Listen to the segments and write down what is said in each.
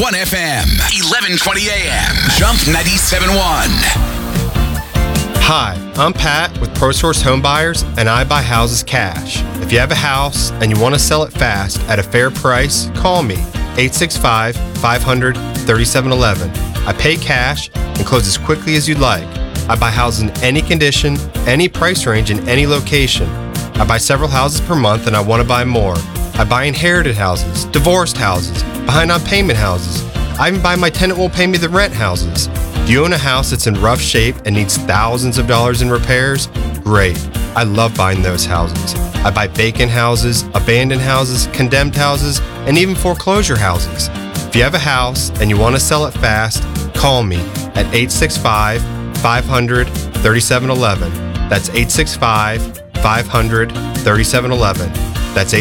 1FM, 1120 AM. Jump 97.1. Hi, I'm Pat with ProSource Home Buyers, and I buy houses cash. If you have a house and you want to sell it fast at a fair price, call me, 865-500-3711. I pay cash and close as quickly as you'd like. I buy houses in any condition, any price range, in any location. I buy several houses per month and I want to buy more. I buy inherited houses, divorced houses, behind on payment houses. I even buy my tenant won't pay me the rent houses. Do you own a house that's in rough shape and needs thousands of dollars in repairs? Great. I love buying those houses. I buy vacant houses, abandoned houses, condemned houses, and even foreclosure houses. If you have a house and you want to sell it fast, call me at 865-500-3711. That's 865-500-3711. That's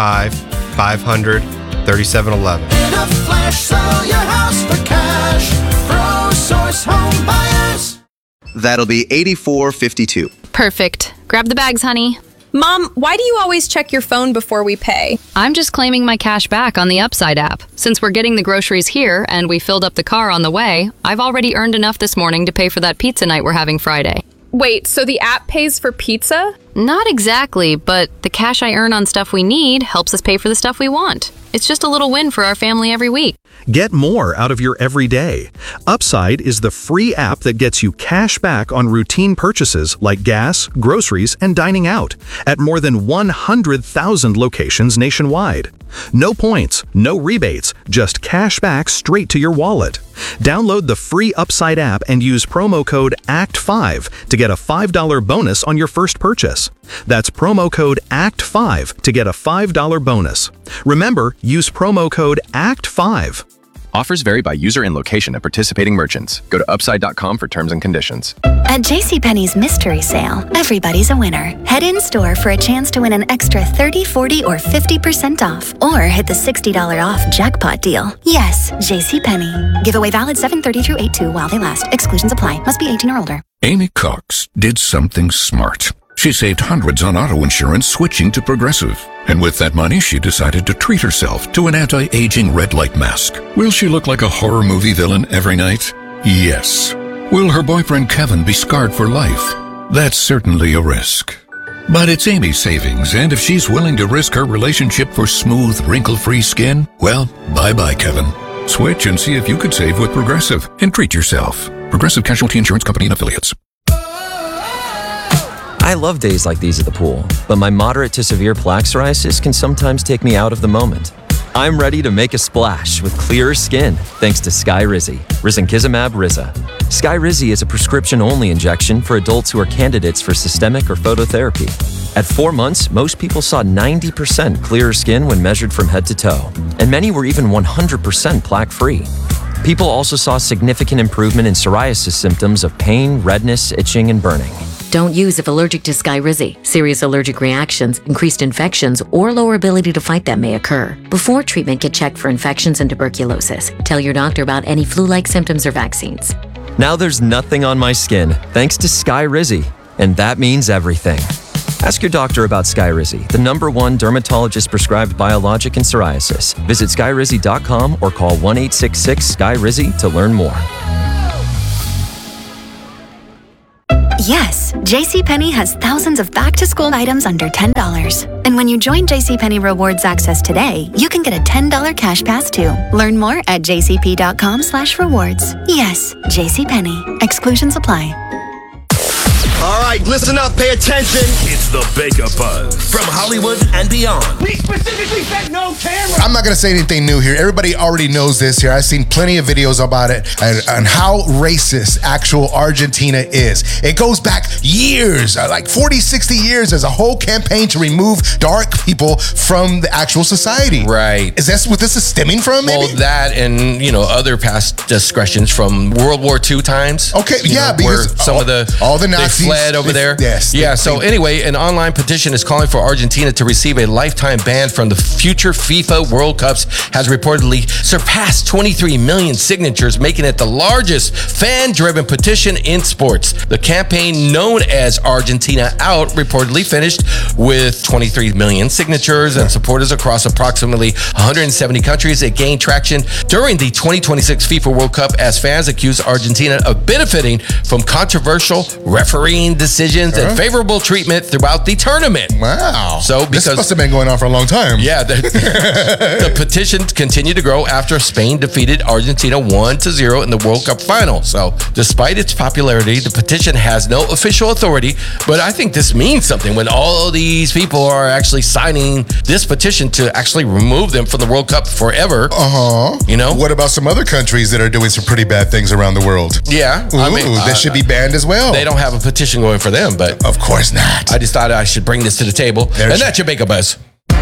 865-500-3711. In a flash, sell your house for cash. ProSource Home Buyers. That'll be $84.52. Perfect. Grab the bags, honey. Mom, why do you always check your phone before we pay? I'm just claiming my cash back on the Upside app. Since we're getting the groceries here and we filled up the car on the way, I've already earned enough this morning to pay for that pizza night we're having Friday. Wait, so the app pays for pizza? Not exactly, but the cash I earn on stuff we need helps us pay for the stuff we want. It's just a little win for our family every week. Get more out of your everyday. Upside is the free app that gets you cash back on routine purchases like gas, groceries, and dining out at more than 100,000 locations nationwide. No points, no rebates, just cash back straight to your wallet. Download the free Upside app and use promo code ACT5 to get a $5 bonus on your first purchase. That's promo code ACT5 to get a $5 bonus. Remember, use promo code ACT5. Offers vary by user and location at participating merchants. Go to upside.com for terms and conditions. At JCPenney's Mystery Sale, everybody's a winner. Head in store for a chance to win an extra 30, 40, or 50% off. Or hit the $60 off jackpot deal. Yes, JCPenney. Giveaway valid 7/30 through 8/2 while they last. Exclusions apply. Must be 18 or older. Amy Cox did something smart. She saved hundreds on auto insurance switching to Progressive. And with that money, she decided to treat herself to an anti-aging red light mask. Will she look like a horror movie villain every night? Yes. Will her boyfriend Kevin be scarred for life? That's certainly a risk. But it's Amy's savings, and if she's willing to risk her relationship for smooth, wrinkle-free skin, well, bye-bye, Kevin. Switch and see if you could save with Progressive and treat yourself. Progressive Casualty Insurance Company and Affiliates. I love days like these at the pool, but my moderate to severe plaque psoriasis can sometimes take me out of the moment. I'm ready to make a splash with clearer skin thanks to Skyrizi, risankizumab Riza. Skyrizi is a prescription-only injection for adults who are candidates for systemic or phototherapy. At 4 months, most people saw 90% clearer skin when measured from head to toe, and many were even 100% plaque-free. People also saw significant improvement in psoriasis symptoms of pain, redness, itching, and burning. Don't use if allergic to Skyrizi. Serious allergic reactions, increased infections, or lower ability to fight them may occur. Before treatment, get checked for infections and tuberculosis. Tell your doctor about any flu-like symptoms or vaccines. Now there's nothing on my skin thanks to Skyrizi, and that means everything. Ask your doctor about Skyrizi, the #1 dermatologist-prescribed biologic in psoriasis. Visit skyrizi.com or call 1-866-SKY-RIZI to learn more. Yes, JCPenney has thousands of back-to-school items under $10. And when you join JCPenney Rewards Access today, you can get a $10 cash pass too. Learn more at jcp.com/rewards. Yes, JCPenney. Exclusions apply. All right, listen up, pay attention. It's the Baker Buzz from Hollywood and beyond. We specifically said no camera. I'm not going to say anything new here. Everybody already knows this here. I've seen plenty of videos about it and how racist actual Argentina is. It goes back years, like 40, 60 years. There's a whole campaign to remove dark people from the actual society. Right. Is that what this is stemming from, maybe? Well, that and, other past discretions from World War II times. Okay, yeah, because some of the... All the Nazis red over there. Yes. Yeah. So anyway, an online petition is calling for Argentina to receive a lifetime ban from the future FIFA World Cups has reportedly surpassed 23 million signatures, making it the largest fan-driven petition in sports. The campaign, known as Argentina Out, reportedly finished with 23 million signatures and supporters across approximately 170 countries. It gained traction during the 2026 FIFA World Cup as fans accused Argentina of benefiting from controversial refereeing decisions and favorable treatment throughout the tournament. Wow. So because this must have been going on for a long time. Yeah, the petition continued to grow after Spain defeated Argentina 1-0 in the World Cup final. So despite its popularity, the petition has no official authority, but I think this means something when all these people are actually signing this petition to actually remove them from the World Cup forever. You know? What about some other countries that are doing some pretty bad things around the world? Yeah. Ooh, they should be banned as well. They don't have a petition going for them, but of course not. I just thought I should bring this to the table. And that's your Jamaica Buzz.